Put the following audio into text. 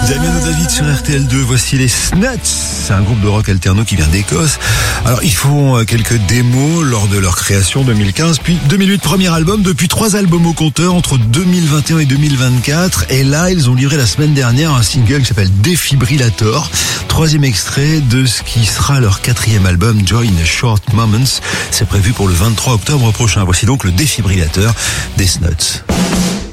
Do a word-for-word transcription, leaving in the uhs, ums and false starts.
Damien David sur R T L deux, voici les Snuts. C'est un groupe de rock alterno qui vient d'Écosse. Alors ils font quelques démos lors de leur création deux mille quinze, puis deux mille huit, premier album, depuis trois albums au compteur entre deux mille vingt et un et deux mille vingt-quatre. Et là, ils ont livré la semaine dernière un single qui s'appelle Defibrillator, troisième extrait de ce qui sera leur quatrième album, Joy in a Short Moments. C'est prévu pour le vingt-trois octobre prochain. Voici donc le Défibrillateur des Snuts.